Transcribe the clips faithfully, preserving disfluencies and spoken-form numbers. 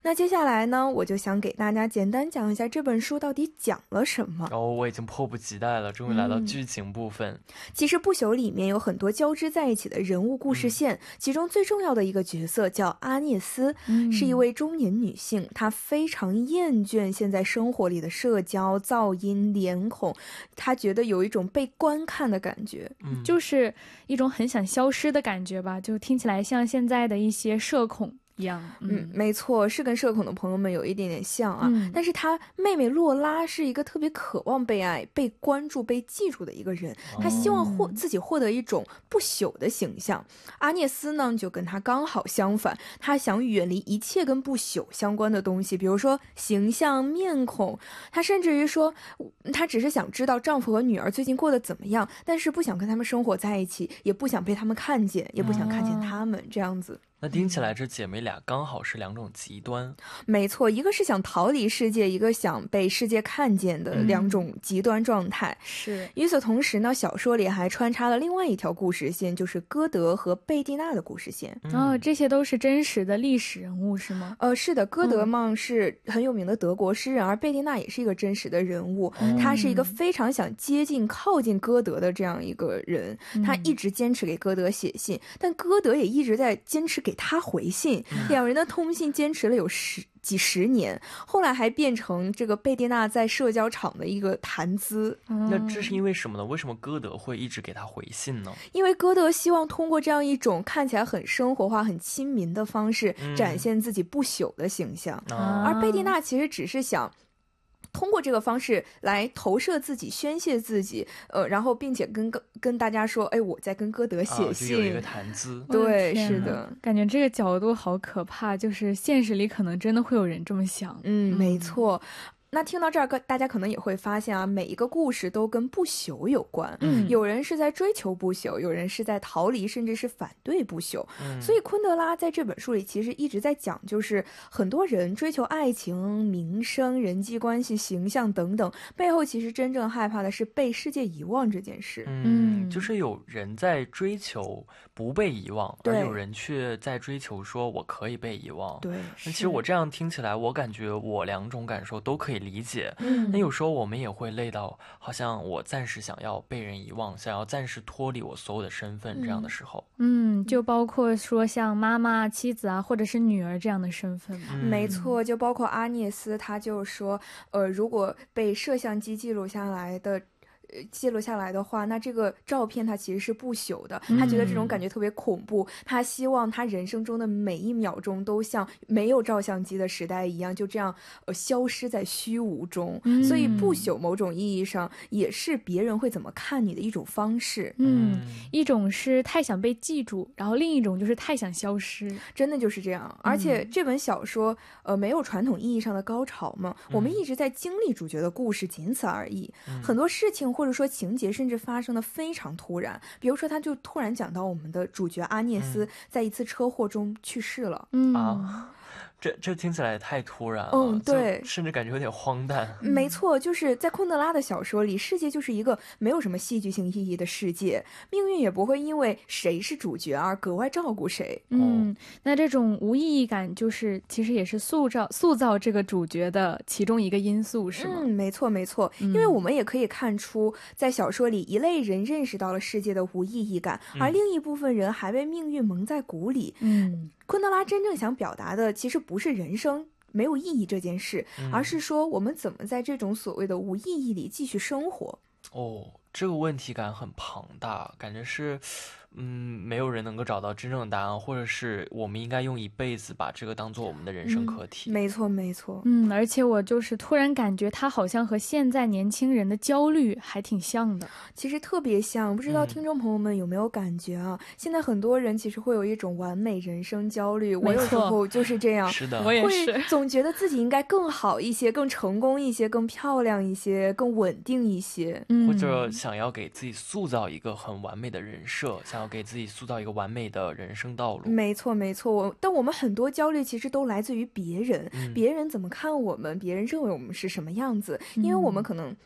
那接下来呢，我就想给大家简单讲一下这本书到底讲了什么。 哦，我已经迫不及待了，终于来到剧情部分。 嗯、其实不朽里面有很多交织在一起的人物故事线、嗯、其中最重要的一个角色叫阿涅斯、嗯、是一位中年女性，她非常厌倦现在生活里的社交噪音脸孔，她觉得有一种被观看的感觉、 嗯、就是一种很想消失的感觉吧，就听起来像现在的一些社恐一样。 嗯, 嗯，没错，是跟社恐的朋友们有一点点像啊、嗯、但是他妹妹洛拉是一个特别渴望被爱、被关注、被记住的一个人，他希望获、哦、自己获得一种不朽的形象。阿涅斯呢就跟他刚好相反，他想远离一切跟不朽相关的东西，比如说形象、面孔，他甚至于说他只是想知道丈夫和女儿最近过得怎么样，但是不想跟他们生活在一起，也不想被他们看见，也不想看见他们、哦、这样子。 那听起来这姐妹俩刚好是两种极端。 没错，一个是想逃离世界，一个想被世界看见的两种极端状态、嗯、 是。 与此同时呢，小说里还穿插了另外一条故事线，就是歌德和贝蒂娜的故事线、 嗯、哦，这些都是真实的历史人物是吗？ 呃，是的，歌德嘛是很有名的德国诗人、嗯、而贝蒂娜也是一个真实的人物、嗯、他是一个非常想接近靠近歌德的这样一个人、嗯、他一直坚持给歌德写信，但歌德也一直在坚持给他回信，两人的通信坚持了有十几十年，后来还变成这个贝蒂娜在社交场的一个谈资、 嗯、那这是因为什么呢？为什么歌德会一直给他回信呢？ 因为歌德希望通过这样一种看起来很生活化、很亲民的方式展现自己不朽的形象、嗯、而贝蒂娜其实只是想通过这个方式来投射自己、宣泄自己，呃，然后并且跟跟大家说，哎，我在跟歌德写信， 啊、就有一个谈资。 对，是的， 感觉这个角度好可怕，就是现实里可能真的会有人这么想。 嗯，没错。那听到这儿，大家可能也会发现啊，每一个故事都跟不朽有关。嗯，有人是在追求不朽，有人是在逃离，甚至是反对不朽。嗯，所以昆德拉在这本书里其实一直在讲，就是很多人追求爱情、名声、人际关系、形象等等，背后其实真正害怕的是被世界遗忘这件事。 嗯，就是有人在追求不被遗忘，而有人却在追求说我可以被遗忘。 对， 那其实我这样听起来，我感觉我两种感受都可以理解。嗯，那有时候我们也会累到好像我暂时想要被人遗忘，想要暂时脱离我所有的身份这样的时候。 嗯，就包括说像妈妈、妻子啊，或者是女儿这样的身份嘛。 嗯、没错，就包括阿涅斯，他就说呃，如果被摄像机记录下来的记录下来的话，那这个照片它其实是不朽的，他觉得这种感觉特别恐怖、嗯、他希望他人生中的每一秒钟都像没有照相机的时代一样，就这样呃消失在虚无中、嗯、所以不朽某种意义上也是别人会怎么看你的一种方式。 嗯，一种是太想被记住，然后另一种就是太想消失， 真的就是这样。而且这本小说呃没有传统意义上的高潮嘛、嗯、我们一直在经历主角的故事，仅此而已、嗯、很多事情或者说情节甚至发生的非常突然，比如说他就突然讲到我们的主角阿涅斯在一次车祸中去世了。 嗯啊，这这听起来也太突然了。 嗯，对， 甚至感觉有点荒诞。 没错，就是在昆德拉的小说里，世界就是一个没有什么戏剧性意义的世界，命运也不会因为谁是主角而格外照顾谁。 嗯，那这种无意义感就是其实也是塑造塑造这个主角的其中一个因素，是吗？ 嗯，没错没错、嗯、因为我们也可以看出，在小说里一类人认识到了世界的无意义感、嗯、而另一部分人还被命运蒙在鼓里。 嗯， 昆德拉真正想表达的其实不是人生没有意义这件事、嗯、而是说我们怎么在这种所谓的无意义里继续生活。 哦，这个问题感很庞大，感觉是嗯，没有人能够找到真正的答案，或者是我们应该用一辈子把这个当做我们的人生课题、 嗯、没错没错。 嗯，而且我就是突然感觉他好像和现在年轻人的焦虑还挺像的， 其实特别像，不知道听众朋友们有没有感觉啊、嗯、现在很多人其实会有一种完美人生焦虑，我有时候就是这样。 是的， 我也是， 会总觉得自己应该更好一些，更成功一些，更漂亮一些，更稳定一些、 嗯、或者想要给自己塑造一个很完美的人设，想要给自己塑造一个完美的人生道路。 没错没错，但我们很多焦虑其实都来自于别人、嗯、别人怎么看我们，别人认为我们是什么样子、嗯、因为我们可能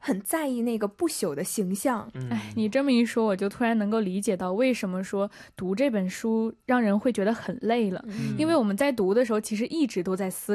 很在意那个不朽的形象。 哎，你这么一说，我就突然能够理解到为什么说读这本书让人会觉得很累了， 嗯、 因为我们在读的时候其实一直都在思